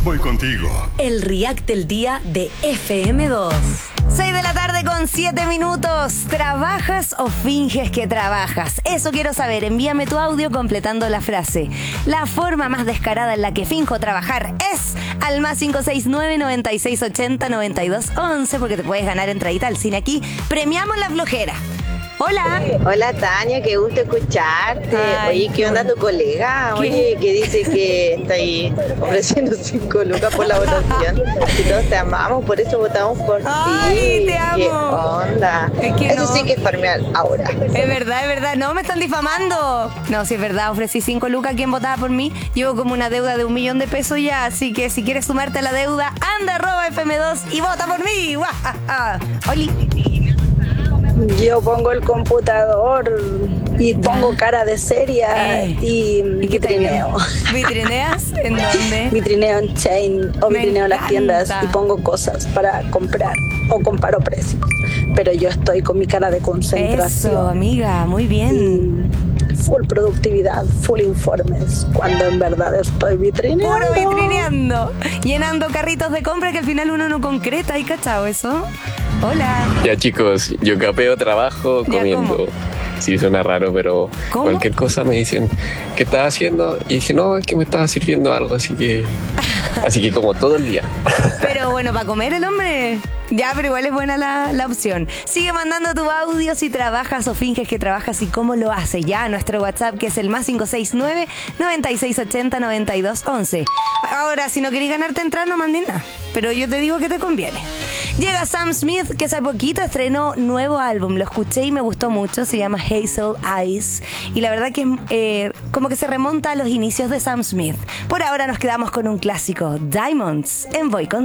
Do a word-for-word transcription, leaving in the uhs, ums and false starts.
voy contigo. El React del día de F M dos. seis de la tarde con siete minutos. ¿Trabajas o finges que trabajas? Eso quiero saber. Envíame tu audio completando la frase. La forma más descarada en la que finjo trabajar es al más cinco seis nueve, noventa y seis ochenta, noventa y dos once, porque te puedes ganar entradita al cine aquí. Premiamos la flojera. Hola. Hola Tania, qué gusto escucharte. Ay, Oye, ¿qué onda tu colega? ¿Qué? Oye, que dice que está ahí ofreciendo cinco lucas por la votación. Y todos te amamos, por eso votamos por Ay, ti. te amo. ¿Qué onda? Es que Eso no. sí que es farmear ahora. Es verdad, es verdad. No, me están difamando. No, si es verdad, ofrecí cinco lucas a quien votaba por mí. Llevo como una deuda de un millón de pesos ya, así que si quieres sumarte a la deuda, anda arroba F M dos y vota por mí. ¡Guajaja! Oli. Yo pongo el computador y pongo cara de seria Eh. y ¿Y qué te vitrineo. ¿Vitrineas? ¿En dónde? Vitrineo en Chain o Me vitrineo en las tiendas encanta. y pongo cosas para comprar o comparo precios. Pero yo estoy con mi cara de Eso, concentración. amiga, muy bien. Y full productividad, full informes, cuando en verdad estoy vitrineando. Puro vitrineando. Llenando carritos de compra que al final uno no concreta. ¿Hay cachado eso? Hola. Ya chicos, yo capeo trabajo Ya, comiendo. ¿cómo? Sí, suena raro, pero ¿Cómo? cualquier cosa me dicen, ¿qué estás haciendo? Y dije, no, es que me estaba sirviendo algo, así que así que como todo el día. Pero bueno, para comer el hombre. Ya, pero igual es buena la, la opción. Sigue mandando tu audio si trabajas o finges que trabajas y cómo lo haces. Ya, nuestro WhatsApp que es el más cinco seis nueve, noventa y seis ochenta, noventa y dos once. Ahora, si no querés ganarte entrar, no mandes nada. Pero yo te digo que te conviene. Llega Sam Smith, que hace poquito estrenó nuevo álbum. Lo escuché y me gustó mucho. Se llama Hazel Eyes. Y la verdad que eh, como que se remonta a los inicios de Sam Smith. Por ahora nos quedamos con un clásico, Diamonds, en Voy Con